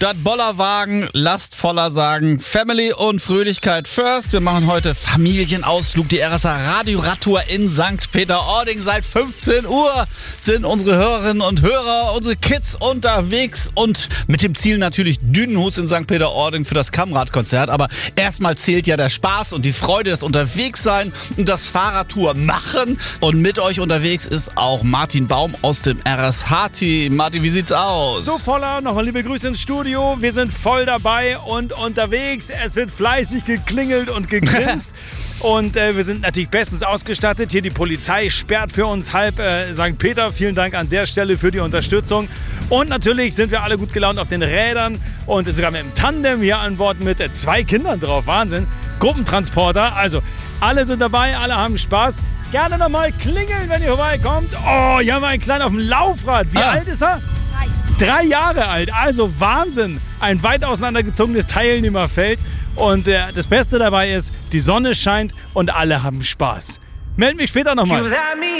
Statt Bollerwagen, lastvoller sagen, Family und Fröhlichkeit first. Wir machen heute Familienausflug. Die RSA Radioradtour in St. Peter-Ording. Seit 15 Uhr sind unsere Hörerinnen und Hörer, unsere Kids unterwegs und mit dem Ziel natürlich Dünenhus in St. Peter-Ording für das Kammradkonzert. Aber erstmal zählt ja der Spaß und die Freude, das Unterwegssein und das Fahrradtour machen. Und mit euch unterwegs ist auch Martin Baum aus dem RSH-Team. Martin, wie sieht's aus? So, Voller, nochmal liebe Grüße ins Studio. Wir sind voll dabei und unterwegs. Es wird fleißig geklingelt und gegrinst. Und wir sind natürlich bestens ausgestattet. Hier die Polizei sperrt für uns halb St. Peter. Vielen Dank an der Stelle für die Unterstützung. Und natürlich sind wir alle gut gelaunt auf den Rädern und sogar mit dem Tandem hier an Bord mit 2 Kindern drauf. Wahnsinn. Gruppentransporter. Also alle sind dabei, alle haben Spaß. Gerne nochmal klingeln, wenn ihr vorbeikommt. Oh, hier haben wir einen Kleinen auf dem Laufrad. Wie alt ist er? 3 Jahre alt. Also Wahnsinn. Ein weit auseinandergezogenes Teilnehmerfeld. Und das Beste dabei ist, die Sonne scheint und alle haben Spaß. Meld mich später nochmal.